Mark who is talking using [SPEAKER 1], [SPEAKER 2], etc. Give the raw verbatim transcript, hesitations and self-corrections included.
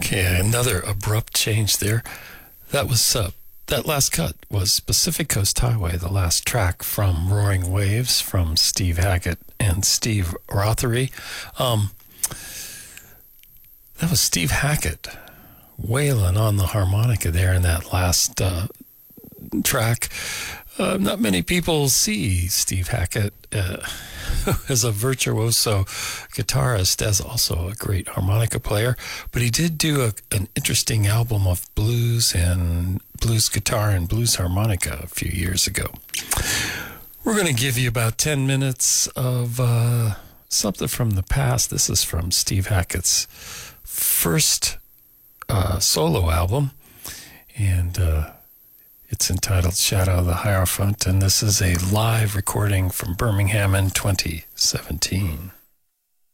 [SPEAKER 1] Okay, another abrupt change there. That was uh, that last cut was Pacific Coast Highway, the last track from Roaring Waves from Steve Hackett and Steve Rothery. Um, that was Steve Hackett wailing on the harmonica there in that last uh, track. Uh, not many people see Steve Hackett uh, as a virtuoso guitarist, as also a great harmonica player, but he did do a, an interesting album of blues and blues guitar and blues harmonica a few years ago. We're going to give you about ten minutes of uh, something from the past. This is from Steve Hackett's first uh, solo album, and uh, it's entitled Shadow of the Hierophant, and this is a live recording from Birmingham in twenty seventeen.